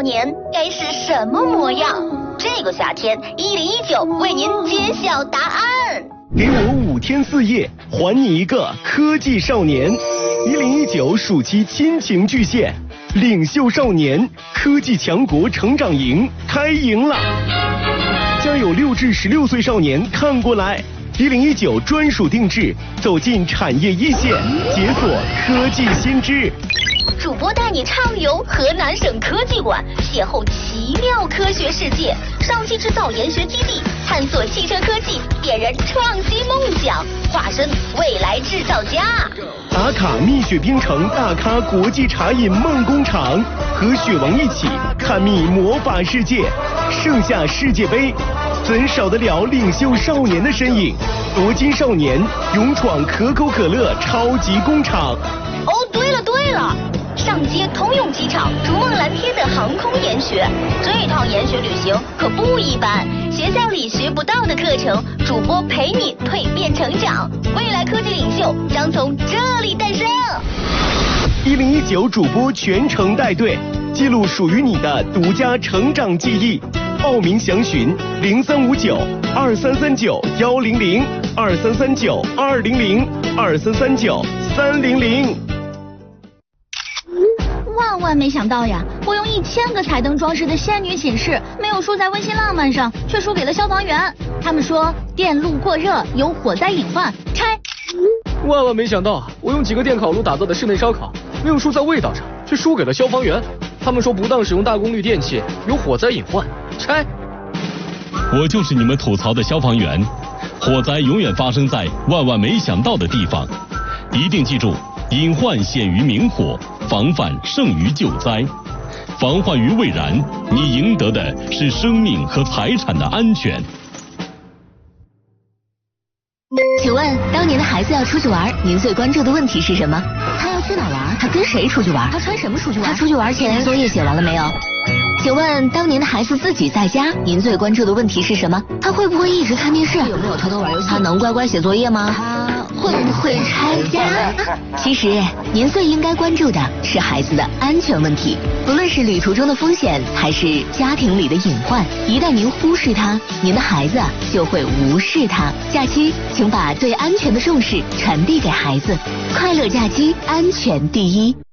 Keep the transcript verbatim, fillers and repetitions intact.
少年该是什么模样？这个夏天，一零一九为您揭晓答案。 给我五天四夜，还你一个科技少年。一零一九暑期亲情巨献，领袖少年科技强国成长营开营了！家有六至十六岁少年看过来。一零一九专属定制，走进产业一线，解锁科技新知。 主播带你畅游河南省科技馆，邂逅奇妙科学世界；上汽制造研学基地，探索汽车科技，点燃创新梦想，化身未来制造家。 打卡蜜雪冰城大咖国际茶饮梦工厂，和雪王一起探秘魔法世界。盛夏世界杯，怎少得了领袖少年的身影？夺金少年勇闯可口可乐超级工厂。 哦，对了对了，上街通用机场、逐梦蓝天的航空研学，这趟研学旅行可不一般。学校里学不到的课程，主播陪你蜕变成长，未来科技领袖将从这里诞生。 一零一九主播全程带队，记录属于你的独家成长记忆。报名详询零三五九二三三九幺零零二三三九二零零二三三九三零零。 万万没想到呀！我用一千个彩灯装饰的仙女寝室，没有输在温馨浪漫上，却输给了消防员。他们说电路过热有火灾隐患，拆。 万万没想到，我用几个电烤炉打造的室内烧烤，没有输在味道上，却输给了消防员。他们说不当使用大功率电器有火灾隐患，拆。 我就是你们吐槽的消防员，火灾永远发生在万万没想到的地方，一定记住，隐患显于明火，防范胜于救灾。防患于未然，你赢得的是生命和财产的安全。 请问，当您的孩子要出去玩，您最关注的问题是什么？他要去哪玩？他跟谁出去玩？他穿什么出去玩？他出去玩前作业写完了没有？请问，当您的孩子自己在家，您最关注的问题是什么？他会不会一直看电视？有没有偷偷玩游戏？他能乖乖写作业吗？他会不会拆家？其实，您最应该关注的是孩子的安全问题。不论是旅途中的风险，还是家庭里的隐患，一旦您忽视它，您的孩子就会无视它。假期，请把对安全的重视传递给孩子。快乐假期，安全第一。